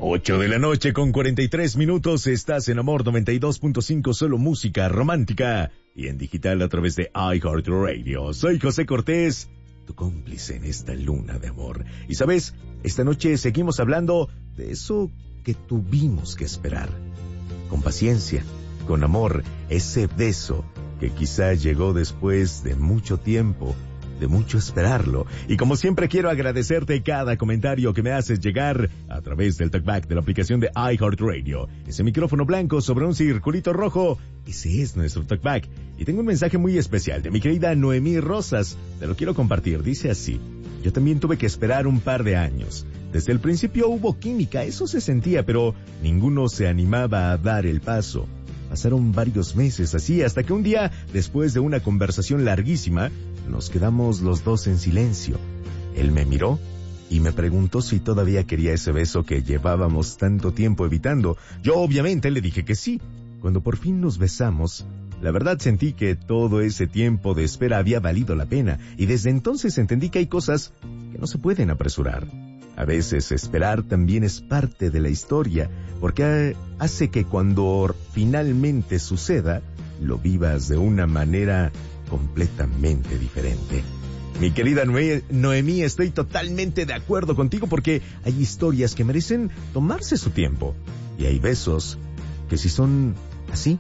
8 de la noche con 43 minutos, estás en Amor 92.5, solo música romántica y en digital a través de iHeartRadio. Soy José Cortés, tu cómplice en esta luna de amor. Y sabes, esta noche seguimos hablando de eso que tuvimos que esperar. Con paciencia, con amor, ese beso que quizá llegó después de mucho tiempo, de mucho esperarlo. Y como siempre quiero agradecerte cada comentario que me haces llegar a través del talkback de la aplicación de iHeartRadio. Ese micrófono blanco sobre un circulito rojo, ese es nuestro talkback. Y tengo un mensaje muy especial de mi querida Noemí Rosas. Te lo quiero compartir, dice así: yo también tuve que esperar un par de años. Desde el principio hubo química, eso se sentía, pero ninguno se animaba a dar el paso. Pasaron varios meses así, hasta que un día, después de una conversación larguísima, nos quedamos los dos en silencio. Él me miró y me preguntó si todavía quería ese beso que llevábamos tanto tiempo evitando. Yo obviamente le dije que sí. Cuando por fin nos besamos, la verdad sentí que todo ese tiempo de espera había valido la pena, y desde entonces entendí que hay cosas que no se pueden apresurar. A veces esperar también es parte de la historia, porque hace que cuando finalmente suceda, lo vivas de una manera completamente diferente. Mi querida Noemí, estoy totalmente de acuerdo contigo, porque hay historias que merecen tomarse su tiempo, y hay besos que si son así,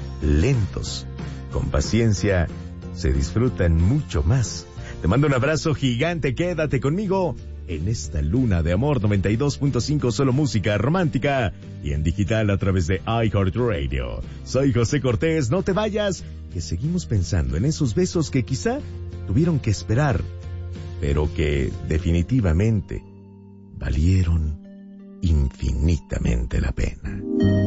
lentos, con paciencia, se disfrutan mucho más. Te mando un abrazo gigante, quédate conmigo en esta luna de amor 92.5, solo música romántica y en digital a través de iHeartRadio. Soy José Cortés, no te vayas, que seguimos pensando en esos besos que quizá tuvieron que esperar, pero que definitivamente valieron infinitamente la pena.